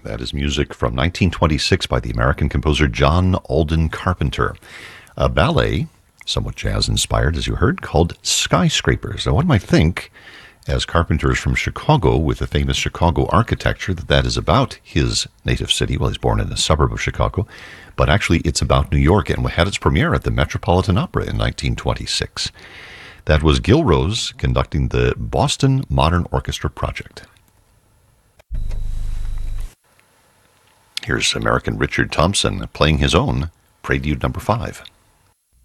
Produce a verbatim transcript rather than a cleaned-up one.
That is music from nineteen twenty-six by the American composer John Alden Carpenter. A ballet, somewhat jazz-inspired, as you heard, called Skyscrapers. Now, one might think, as Carpenter is from Chicago, with the famous Chicago architecture, that that is about his native city. Well, he's born in a suburb of Chicago, but actually it's about New York, and had its premiere at the Metropolitan Opera in nineteen twenty-six. That was Gil Rose conducting the Boston Modern Orchestra Project. Here's American Richard Thompson playing his own Prelude Number Five.